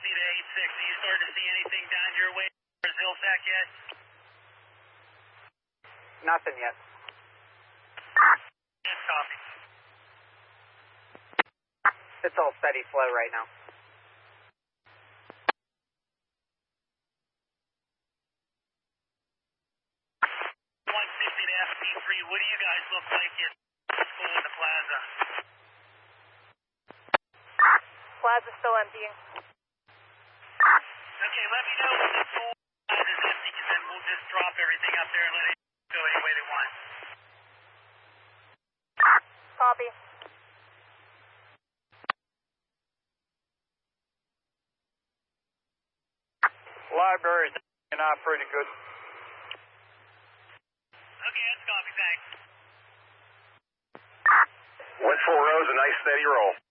to 86. Are you starting to see anything down your way for Zilsack yet? Nothing yet. Yes, copy. It's all steady flow right now. 160 to FP3. What do you guys look like at school in the plaza? Plaza's still emptying. Okay, let me know when the school plaza is empty, because then we'll just drop everything up there and let it go any way they want. Copy. Library's not pretty good. Okay, that's copy, thanks. 1-4 rows, a nice steady roll.